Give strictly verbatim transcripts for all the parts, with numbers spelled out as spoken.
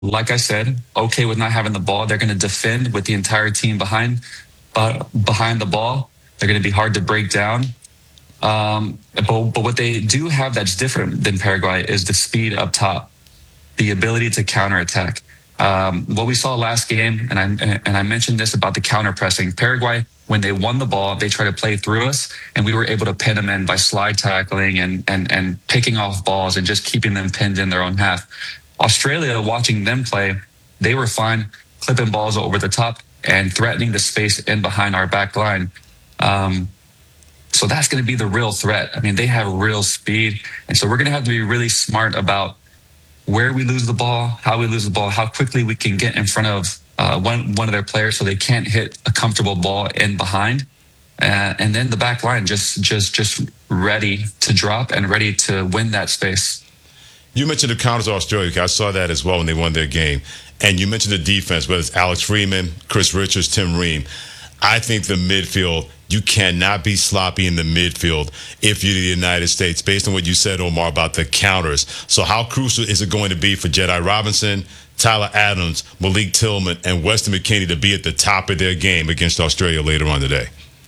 like I said, okay with not having the ball. They're going to defend with the entire team behind uh, behind the ball. They're going to be hard to break down. Um, but, but what they do have that's different than Paraguay is the speed up top, the ability to counterattack. Um, what we saw last game, and I and I mentioned this about the counter pressing. Paraguay, when they won the ball, they tried to play through us, and we were able to pin them in by slide tackling and and and picking off balls and just keeping them pinned in their own half. Australia, watching them play, they were fine clipping balls over the top and threatening the space in behind our back line. Um, so that's going to be the real threat. I mean, they have real speed, and so we're going to have to be really smart about where we lose the ball, how we lose the ball, how quickly we can get in front of uh, one one of their players so they can't hit a comfortable ball in behind, uh, and then the back line just just just ready to drop and ready to win that space. You mentioned the counters of Australia. I saw that as well when they won their game. And you mentioned the defense, whether it's Alex Freeman, Chris Richards, Tim Ream. I think the midfield, you cannot be sloppy in the midfield if you're the United States, based on what you said, Omar, about the counters. So how crucial is it going to be for Jedi Robinson, Tyler Adams, Malik Tillman, and Weston McKennie to be at the top of their game against Australia later on today?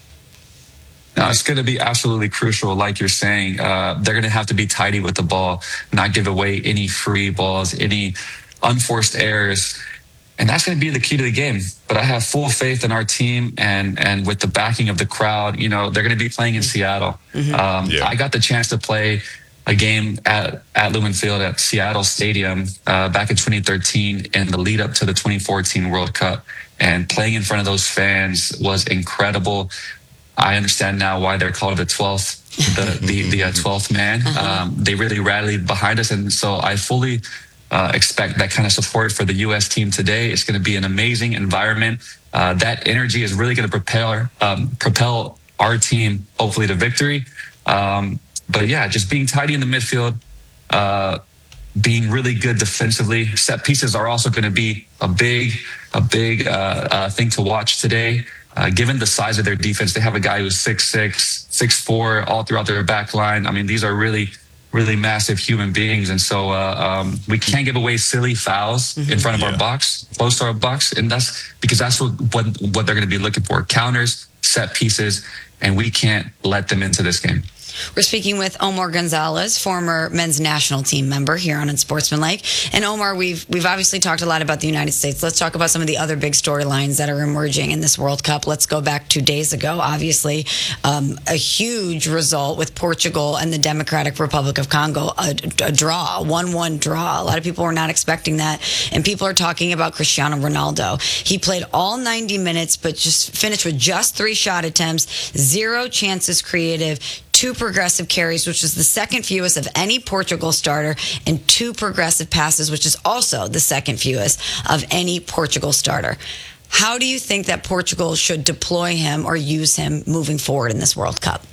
No, it's going to be absolutely crucial, like you're saying. Uh, they're going to have to be tidy with the ball, not give away any free balls, any unforced errors. And that's going to be the key to the game. But I have full faith in our team, and and with the backing of the crowd. You know, they're going to be playing in Seattle. Mm-hmm. Um, yeah. I got the chance to play a game at, at Lumen Field at Seattle Stadium uh, back in twenty thirteen in the lead up to the twenty fourteen World Cup. And playing in front of those fans was incredible. I understand now why they're called the twelfth, the the, the uh, twelfth man. Uh-huh. Um, they really rallied behind us, and so I fully uh, expect that kind of support for the U S team today. It's going to be an amazing environment. Uh, that energy is really going to propel um, propel our team hopefully to victory. Um, but yeah, just being tidy in the midfield, uh, being really good defensively. Set pieces are also going to be a big a big uh, uh, thing to watch today. Uh, given the size of their defense, they have a guy who's six six, six four, all throughout their back line. I mean, these are really, really massive human beings. And so uh, um, we can't give away silly fouls mm-hmm. in front of yeah. our box, close to our box. And that's because that's what, what, what they're going to be looking for. Counters, set pieces, and we can't let them into this game. We're speaking with Omar Gonzalez, former men's national team member here on Unsportsmanlike. And Omar, we've we've obviously talked a lot about the United States. Let's talk about some of the other big storylines that are emerging in this World Cup. Let's go back two days ago. Obviously, um, a huge result with Portugal and the Democratic Republic of Congo, a, a draw, a one one draw. A lot of people were not expecting that. And people are talking about Cristiano Ronaldo. He played all ninety minutes, but just finished with just three shot attempts, zero chances creative, two progressive carries, which is the second fewest of any Portugal starter, and two progressive passes, which is also the second fewest of any Portugal starter. How do you think that Portugal should deploy him or use him moving forward in this World Cup?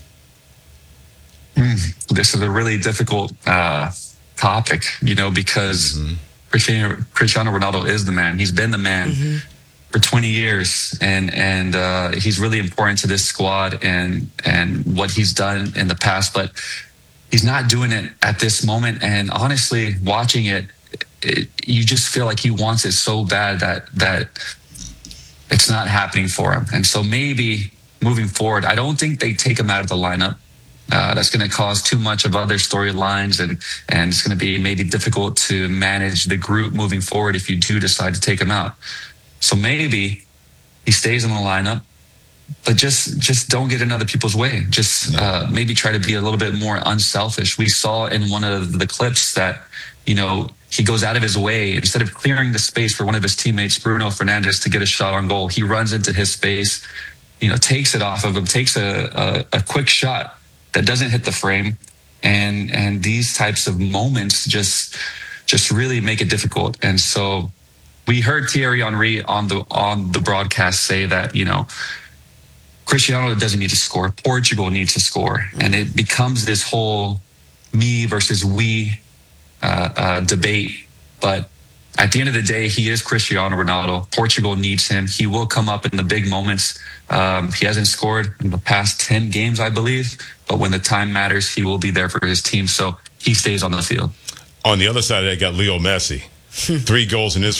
Mm, this is a really difficult uh, topic, you know, because mm-hmm. Cristiano, Cristiano Ronaldo is the man. He's been the man. Mm-hmm. for twenty years, and and uh, he's really important to this squad and and what he's done in the past, but he's not doing it at this moment. And honestly, watching it, it you just feel like he wants it so bad that that it's not happening for him. And so maybe moving forward, I don't think they take him out of the lineup. Uh, that's going to cause too much of other storylines, and and it's going to be maybe difficult to manage the group moving forward if you do decide to take him out. So maybe he stays in the lineup, but just just don't get in other people's way. Just uh, maybe try to be a little bit more unselfish. We saw in one of the clips that, you know, he goes out of his way. Instead of clearing the space for one of his teammates, Bruno Fernandes, to get a shot on goal, he runs into his space, you know, takes it off of him, takes a, a, a quick shot that doesn't hit the frame. And and these types of moments just just really make it difficult. And so we heard Thierry Henry on the on the broadcast say that, you know, Cristiano doesn't need to score. Portugal needs to score. And it becomes this whole me versus we uh, uh, debate. But at the end of the day, he is Cristiano Ronaldo. Portugal needs him. He will come up in the big moments. Um, he hasn't scored in the past ten games, I believe. But when the time matters, he will be there for his team. So he stays on the field. On the other side of that, got Leo Messi. Three goals in his